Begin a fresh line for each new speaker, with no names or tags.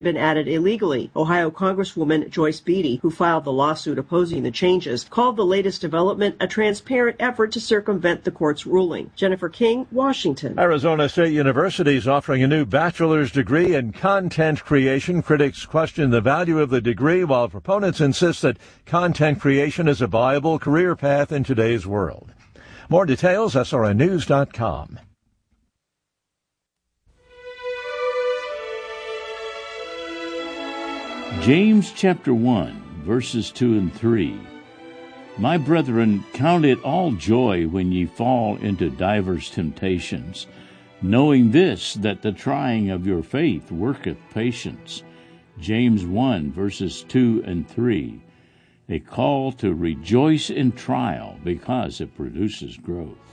been added illegally. Ohio Congresswoman Joyce Beatty, who filed the lawsuit opposing the changes, called the latest development a transparent effort to circumvent the court's ruling. Jennifer King, Washington.
Arizona State University is offering a new bachelor's degree in content creation. Critics question the value of the degree, while proponents insist that content creation is a viable career path in today's world. More details, srnnews.com.
James chapter 1, verses 2 and 3. My brethren, count it all joy when ye fall into divers temptations, knowing this, that the trying of your faith worketh patience. James 1, verses 2 and 3. A call to rejoice in trial because it produces growth.